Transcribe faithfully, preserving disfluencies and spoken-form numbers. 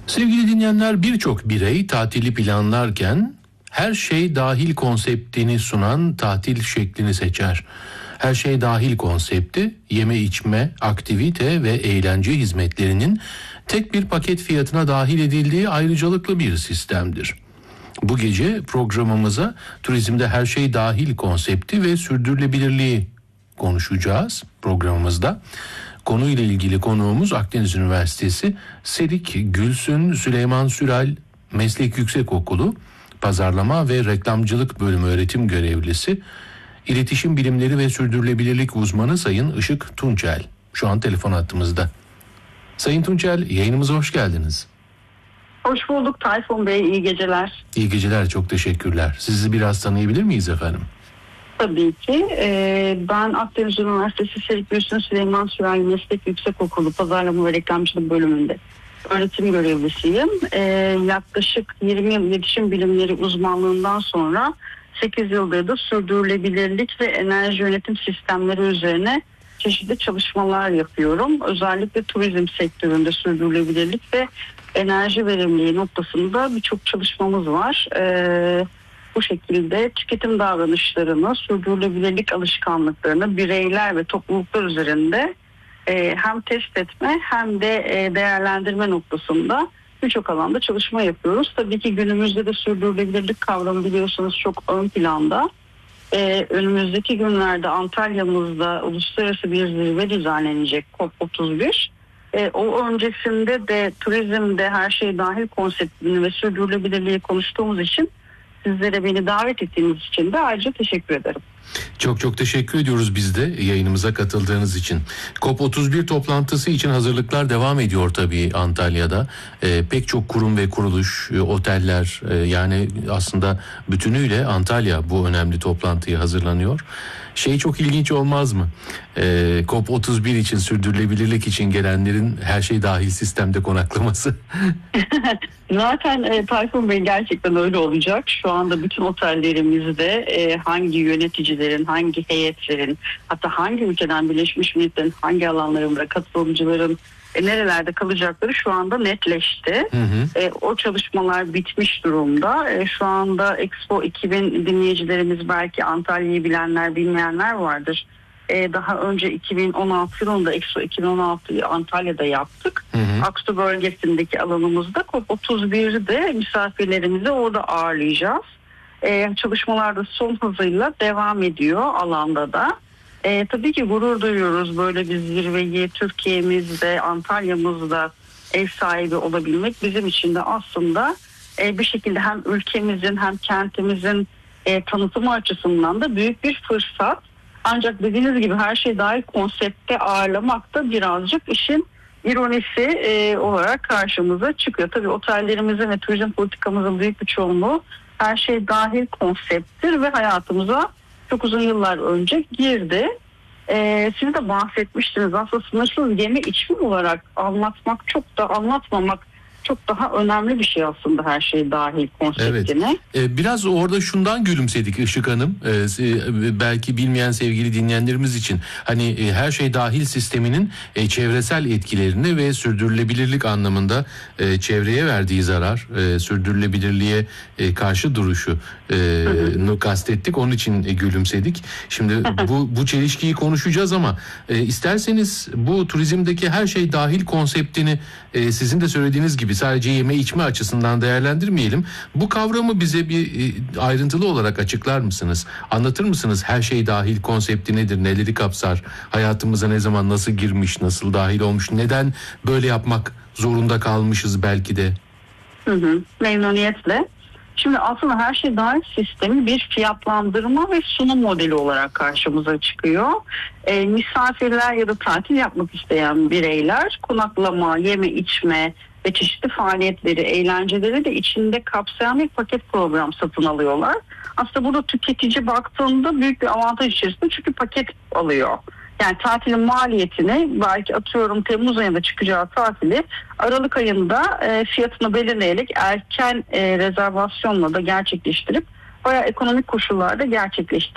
Sevgili dinleyenler, birçok birey tatili planlarken her şey dahil konseptini sunan tatil şeklini seçer. Her şey dahil konsepti, yeme içme, aktivite ve eğlence hizmetlerinin tek bir paket fiyatına dahil edildiği ayrıcalıklı bir sistemdir. Bu gece programımıza turizmde her şey dahil konsepti ve sürdürülebilirliği konuşacağız programımızda. Konuyla ilgili konuğumuz Akdeniz Üniversitesi Serik Gülsün Süleyman Sürel Meslek Yüksekokulu Pazarlama ve Reklamcılık Bölümü öğretim görevlisi, İletişim Bilimleri ve Sürdürülebilirlik uzmanı Sayın Işık Tunçel şu an telefon hattımızda. Sayın Tunçel, yayınımıza hoş geldiniz. Hoş bulduk Tayfun Bey, iyi geceler. İyi geceler, çok teşekkürler. Sizi biraz tanıyabilir miyiz efendim? Tabii ki. Ee, ben Akdeniz Üniversitesi Serik Gülsün Süleyman Sürel Meslek Yüksekokulu Pazarlama ve Reklamcılık Bölümünde öğretim görevlisiyim. Ee, yaklaşık yirmi yıl iletişim bilimleri uzmanlığından sonra sekiz yıldır da sürdürülebilirlik ve enerji yönetim sistemleri üzerine çeşitli çalışmalar yapıyorum. Özellikle turizm sektöründe sürdürülebilirlik ve enerji verimliliği noktasında birçok çalışmamız var. Ee, bu şekilde tüketim davranışlarını, sürdürülebilirlik alışkanlıklarını bireyler ve topluluklar üzerinde e, hem test etme hem de e, değerlendirme noktasında birçok alanda çalışma yapıyoruz. Tabii ki günümüzde de sürdürülebilirlik kavramı biliyorsunuz çok ön planda. Ee, önümüzdeki günlerde Antalya'mızda uluslararası bir zirve düzenlenecek COP otuz bir. Ee, o öncesinde de turizmde her şey dahil konseptini ve sürdürülebilirliği konuştuğumuz için sizlere beni davet ettiğiniz için de ayrıca teşekkür ederim. Çok çok teşekkür ediyoruz biz de yayınımıza katıldığınız için. COP otuz bir toplantısı için hazırlıklar devam ediyor tabii Antalya'da. Ee, pek çok kurum ve kuruluş, e, oteller e, yani aslında bütünüyle Antalya bu önemli toplantıya hazırlanıyor. Şey çok ilginç olmaz mı? Ee, COP otuz bir için, sürdürülebilirlik için gelenlerin her şey dahil sistemde konaklaması. Zaten e, Tayfun Bey gerçekten öyle olacak. Şu anda bütün otellerimizde e, hangi yöneticilerin, hangi heyetlerin, hatta hangi ülkeden Birleşmiş Milletler'in hangi alanlarında katılımcıların e, nerelerde kalacakları şu anda netleşti. Hı hı. E, o çalışmalar bitmiş durumda. E, şu anda Expo iki bin dinleyicilerimiz belki Antalya'yı bilenler bilmeyenler vardır. E, daha önce iki bin on altı yılında Expo iki bin on altıyı Antalya'da yaptık. Hı hı. Aksu bölgesindeki alanımızda COP otuz birde misafirlerimizi orada ağırlayacağız. Ee, çalışmalar da son hızıyla devam ediyor alanda da. Ee, tabii ki gurur duyuyoruz böyle bir zirveyi Türkiye'mizde, Antalya'mızda ev sahibi olabilmek bizim için de aslında e, bir şekilde hem ülkemizin hem kentimizin e, tanıtımı açısından da büyük bir fırsat. Ancak dediğiniz gibi her şey dahil konsepte ağırlamak da birazcık işin ironisi e, olarak karşımıza çıkıyor. Tabii otellerimizin ve turizm politikamızın büyük bir çoğunluğu her şey dahil konsepttir ve hayatımıza çok uzun yıllar önce girdi. Ee, siz de bahsetmiştiniz aslında sınırsız yeme içme olarak anlatmak çok da anlatmamak çok daha önemli bir şey aslında her şey dahil konseptine. Evet. Ee, biraz orada şundan gülümsedik Işık Hanım. Ee, belki bilmeyen sevgili dinleyenlerimiz için hani e, her şey dahil sisteminin e, çevresel etkilerini ve sürdürülebilirlik anlamında e, çevreye verdiği zarar, e, sürdürülebilirliğe e, karşı duruşu e, nu kastettik. Onun için e, gülümsedik. Şimdi bu bu çelişkiyi konuşacağız ama e, isterseniz bu turizmdeki her şey dahil konseptini e, sizin de söylediğiniz gibi sadece yeme içme açısından değerlendirmeyelim. Bu kavramı bize bir e, ayrıntılı olarak açıklar mısınız? Anlatır mısınız? Her şey dahil konsepti nedir? Neleri kapsar? Hayatımıza ne zaman nasıl girmiş? Nasıl dahil olmuş? Neden böyle yapmak zorunda kalmışız belki de? Hı hı, memnuniyetle. Şimdi aslında her şey dahil sistemi bir fiyatlandırma ve sunum modeli olarak karşımıza çıkıyor. E, misafirler ya da tatil yapmak isteyen bireyler konaklama, yeme içme ve çeşitli faaliyetleri, eğlenceleri de içinde kapsayan bir paket program satın alıyorlar. Aslında burada tüketici baktığında büyük bir avantaj içerisinde çünkü paket alıyor. Yani tatilin maliyetini belki atıyorum Temmuz ayında çıkacağı tatili Aralık ayında e, fiyatını belirleyerek erken e, rezervasyonla da gerçekleştirip bayağı ekonomik koşullarda gerçekleştirip